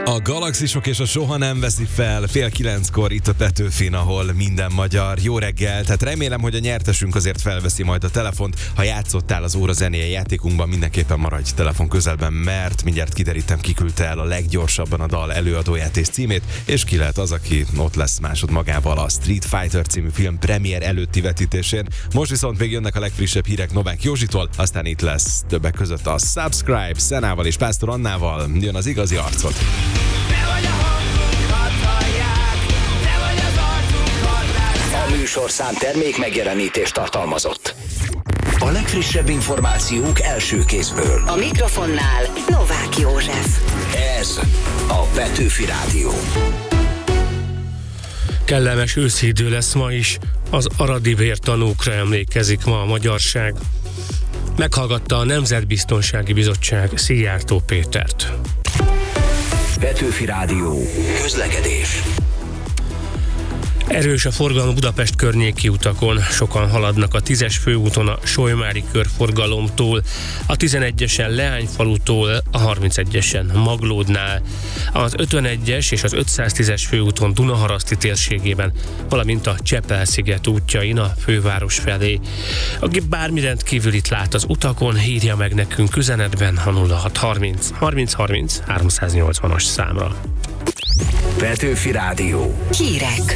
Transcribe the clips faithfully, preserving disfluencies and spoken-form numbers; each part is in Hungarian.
A galaxisok és a soha nem veszi fel fél kilenckor itt a Petőfin, ahol minden magyar. Jó reggel, tehát remélem, hogy a nyertesünk azért felveszi majd a telefont. Ha játszottál az óra zenéje játékunkban, mindenképpen maradj telefon közelben, mert mindjárt kiderítem, ki küldte el a leggyorsabban a dal előadóját és címét, és ki lehet az, aki ott lesz másod magával a Street Fighter című film premier előtti vetítésén. Most viszont még jönnek a legfrissebb hírek Novák Józsitól, aztán itt lesz többek között a Subscribe, Szenával és Pásztor Annával. Jön az igazi arcot. A műsorszám termék megjelenítést tartalmazott. A legfrissebb információk első kézből. A mikrofonnál Novák József. Ez a Petőfi Rádió. Kellemes őszi idő lesz ma is. Az aradi vértanúkra emlékezik ma a magyarság. Meghallgatta a Nemzetbiztonsági Bizottság Szijjártó Pétert. Petőfi Rádió. Közlekedés. Erős a forgalom Budapest környéki utakon. Sokan haladnak a tízes főúton a Solymári körforgalomtól, a tizenegyesen Leányfalutól, a harmincegyesen Maglódnál, az ötvenegyes és az ötszáztízes főúton Dunaharaszti térségében, valamint a Csepel-sziget útjain a főváros felé. Aki bármi rendkívülit lát az utakon, írja meg nekünk üzenetben a nulla hat harminc harminc harminc háromszáznyolcvanas számra. Petőfi Rádió. Hírek.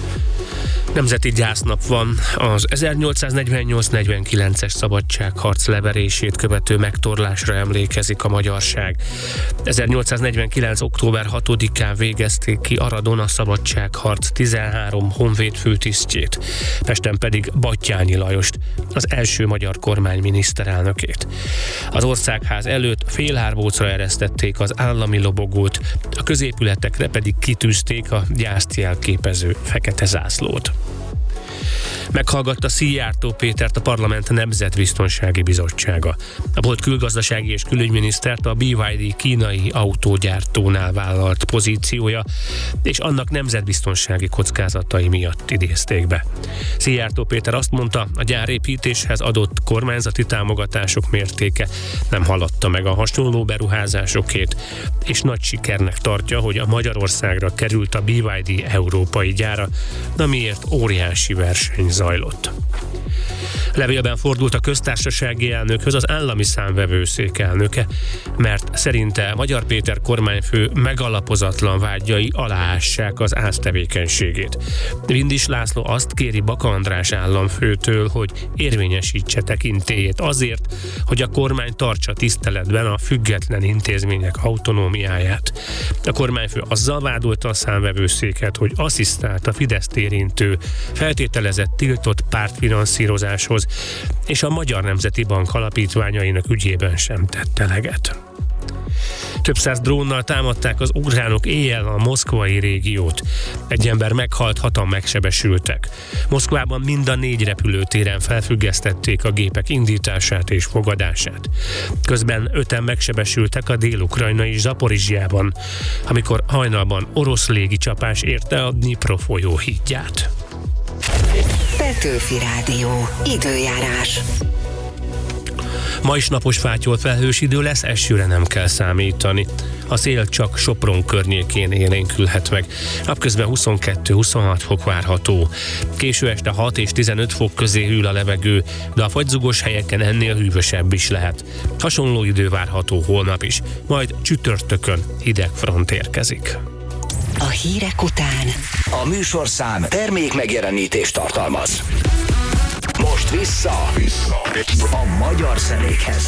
Nemzeti gyásznap van. Az ezernyolcszáznegyvennyolc negyvenkilences szabadságharc leverését követő megtorlásra emlékezik a magyarság. ezernyolcszáznegyvenkilenc október hatodikán végezték ki Aradon a szabadságharc tizenhárom honvéd főtisztjét, Pesten pedig Batthyány Lajost, az első magyar kormány miniszterelnökét. Az Országház előtt félhárbócra eresztették az állami lobogót, a középületekre pedig kitűzték a gyászt jelképező fekete zászlót. Meghallgatta Szijjártó Pétert a Parlament Nemzetbiztonsági Bizottsága. A volt külgazdasági és külügyminisztert a bé vé dé kínai autógyártónál vállalt pozíciója és annak nemzetbiztonsági kockázatai miatt idézték be. Szijjártó Péter azt mondta, a gyárépítéshez adott kormányzati támogatások mértéke nem haladta meg a hasonló beruházásokét, és nagy sikernek tartja, hogy a Magyarországra került a bé vé dé európai gyára, amiért óriási verseny zajlott. Levélben fordult a köztársasági elnökhöz az állami számvevőszék elnöke, mert szerinte Magyar Péter kormányfő megalapozatlan vágyai aláássák az ÁSZ tevékenységét. Vindis László azt kéri Baka András államfőtől, hogy érvényesítse tekintélyét azért, hogy a kormány tartsa tiszteletben a független intézmények autonómiáját. A kormányfő azzal vádolta a számvevőszéket, hogy asszisztált a Fideszt érintő, feltételezett tiltott pártfinanszírozáshoz, és a Magyar Nemzeti Bank alapítványainak ügyében sem tett eleget. Több száz drónnal támadták az ukránok éjjel a moszkvai régiót. Egy ember meghalt, hatan megsebesültek. Moszkvában mind a négy repülőtéren felfüggesztették a gépek indítását és fogadását. Közben öten megsebesültek a dél-ukrajnai Zaporizsjában, amikor hajnalban orosz légicsapás érte a Dnipro folyó hídját. Petőfi Rádió. Időjárás. Ma is napos fátyolt felhős idő lesz, esőre nem kell számítani. A szél csak Sopron környékén élénkülhet meg. Napközben huszonkettő-huszonhat fok várható. Késő este hat és tizenöt fok közé hűl a levegő, de a fagyzugos helyeken ennél hűvösebb is lehet. Hasonló idő várható holnap is, majd csütörtökön hideg front érkezik. A hírek után A műsorszám termék megjelenítést tartalmaz. Most vissza, vissza a magyar zenékhez.